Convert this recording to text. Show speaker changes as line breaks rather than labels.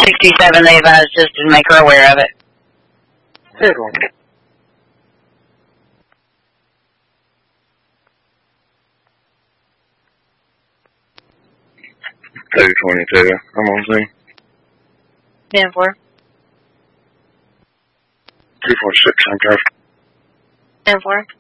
67, they advised just to make her aware of it.
Good one. 222, I'm on scene.
10-4.
246, I'm careful.
10-4.